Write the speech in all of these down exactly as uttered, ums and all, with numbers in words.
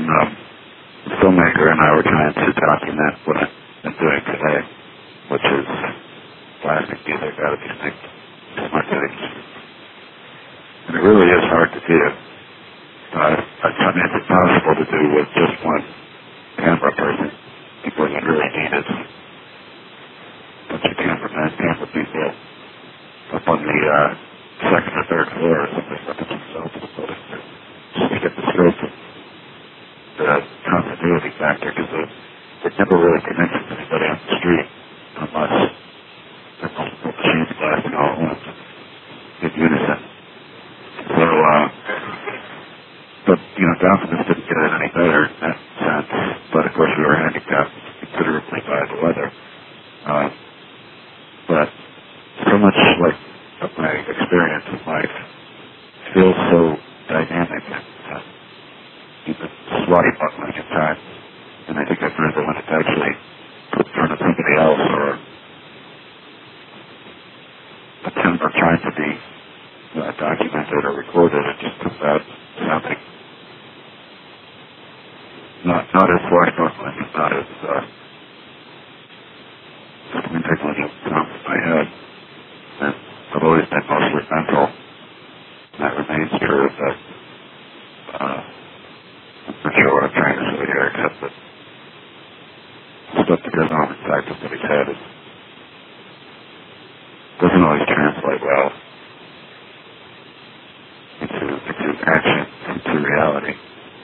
um, the filmmaker and I were trying to document what I've been doing today, which is blasting music out of these things, smart cities. And it really is hard to do. Uh, I mean, it's impossible to do with just one camera person. People that really need is a bunch of cameramen, camera people up on the uh, second or third floor or something like that themselves in the building just to get the scope of the continuity factor, because it, it never really convinces anybody on the street unless there's multiple machines blasting all at once in unison. So, uh, but, you know, Dolphins didn't get it any better in that sense, but of course we were handicapped considerably by the weather. Uh, but so much like of my experience in life feels so dynamic and uh, even swashbuckling at times, and I think I've learned that when it's actually put in front of somebody else or attempt or trying to be uh, documented or recorded, it just comes out sounding not not as swashbuckling, not as uh, just me taking a sound in my head. And I've always been mostly mental. And that remains true, but uh, I'm not sure what I'm trying to say here, except that stuff that goes on inside somebody's head is, doesn't always translate well into, into action, into reality.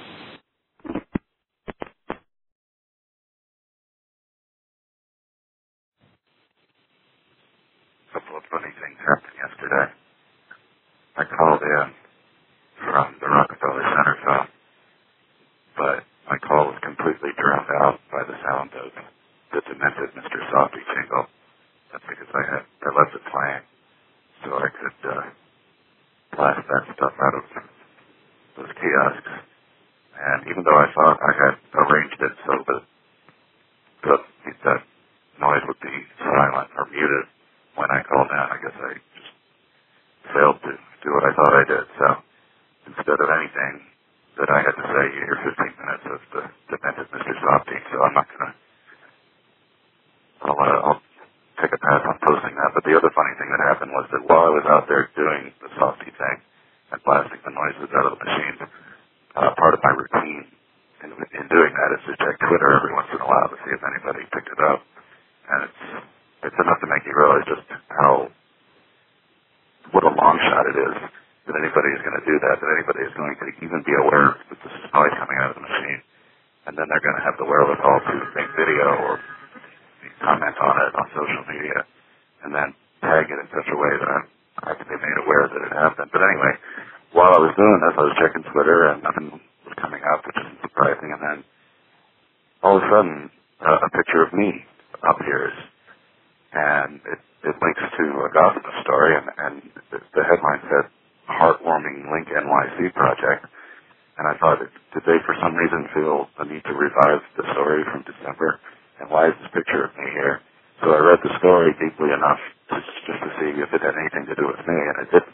A couple of funny things happened yesterday. I called in from the Rockefeller Center phone, but my call was completely drowned out by the sound of the demented Mister Softy jingle. That's because I had I left it playing, so I could uh, blast that stuff out of those kiosks. And even though I thought I had arranged it so that the, that noise would be silent or muted when I called in, I guess I just failed to do what I thought I did. So instead of anything that I had to say, you hear fifteen minutes of the demented Mister Softy. So I'm not going to, I'll, uh, I'll take a pass on posting that. But the other funny thing that happened was that while I was out there doing the Softy thing and blasting the noises out of the machines, uh, part of my routine in, in doing that is to check Twitter every once in a while to see if anybody picked it up. And it's, it's enough to make you realize just how, what a long shot it is that anybody is going to do that, that anybody is going to even be aware that this is probably coming out of the machine. And then they're going to have the wherewithal to make video or comment on it on social media and then tag it in such a way that I'm, I can be made aware that it happened. But anyway, while I was doing this, I was checking Twitter and nothing was coming up, which is surprising. And then all of a sudden, uh, a picture of me appears. And it, it links to a gospel story, and, and the headline said, Heartwarming Link N Y C Project. And I thought, did they for some reason feel the need to revive the story from December? And why is this picture of me here? So I read the story deeply enough to, just to see if it had anything to do with me, and it didn't.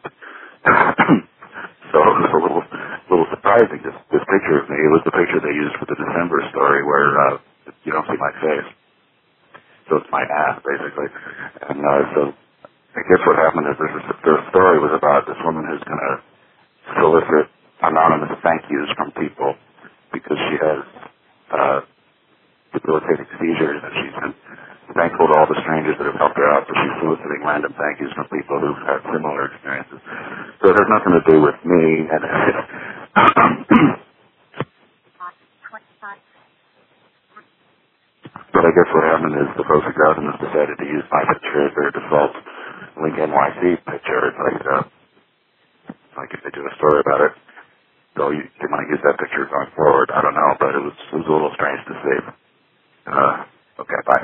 So it was a little, little surprising, this, this picture of me. It was the picture they used for the December story where uh, you don't see my face. So it's my ass, basically. And uh, so I guess what happened is this is, the story was about this woman who's going to solicit anonymous thank yous from people because she has uh, debilitating seizures, and she's been thankful to all the strangers that have helped her out, but she's soliciting random thank yous from people who've had similar experiences. So it has nothing to do with me, and but I guess what happened is the folks at Grousing decided to use my picture as their default Link N Y C picture. It's like, uh, like if they do a story about it, they'll they might use that picture going forward. I don't know, but it was, it was a little strange to see. Uh, okay, bye.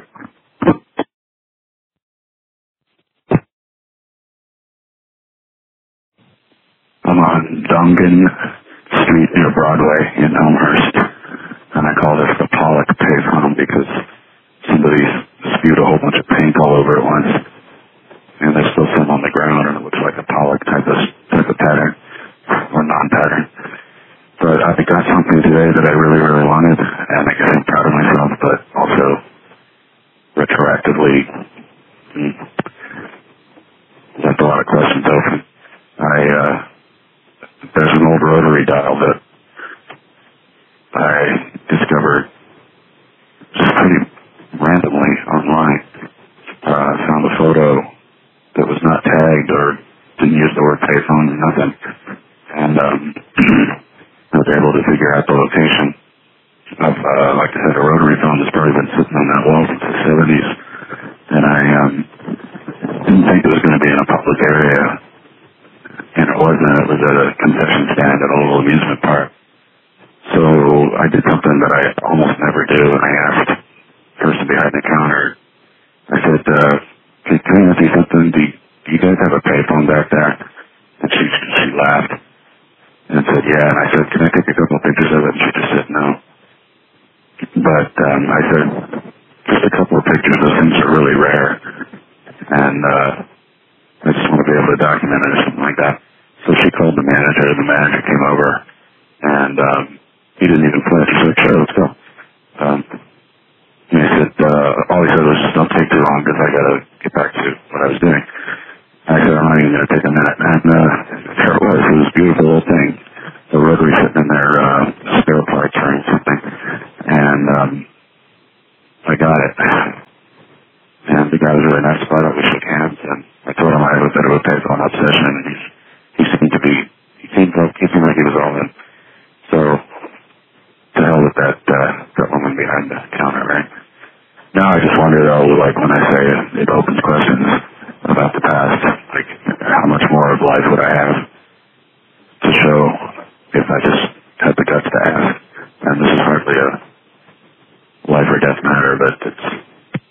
I'm on Dongan Street near Broadway in Elmhurst, and I call this the Pollock payphone because somebody spewed a whole bunch of paint all over it once, and there's still some on the ground, and it looks like a Pollock type of type of pattern or non-pattern. But I got something today that I really, really wanted, and I guess I'm proud of myself, but also retroactively mm, left a lot of questions open. I, uh, there's an old rotary dial that I discovered just pretty randomly online. Uh, I found a photo that was not tagged or didn't use the word payphone or nothing. And um, I was able to figure out the location of, uh, like I said, a rotary phone that's probably been sitting on that wall since the seventies. And I um, didn't think it was going to be in a public area. And it wasn't. It was at a concession stand at a little amusement park. So I did something that I almost never do, and I asked the person behind the counter, I said, uh, can, can I ask you something? Do you, do you guys have a payphone back there? And she, she laughed and said, yeah. And I said, can I take a couple of pictures of it? And she just said no. But um, I said, just a couple of pictures. Those things are really rare. And uh, I just want to be able to document it or something like that. So she called the manager. The manager came over, and um, he didn't even flinch. He said, sure, let's go. Um, and he said, uh, all he said was, just don't take too long because I got to get back to what I was doing. I said, I'm not even going to take a minute. And uh, there it was. It was a beautiful little thing. The rotary sitting in their uh, spare parts or something. And um, I got it. And the guy was really nice about it. We shook hands. And I told him I have a bit of a payphone obsession. And he's, he seemed to be, he seemed like he, seemed like he was all in. So, to hell with that, uh, that woman behind the counter, right? Now I just wonder, though, like when I say it opens questions about the past, like how much more of life would I have to show if I just had the guts to ask? And this is hardly a life or death matter, but it's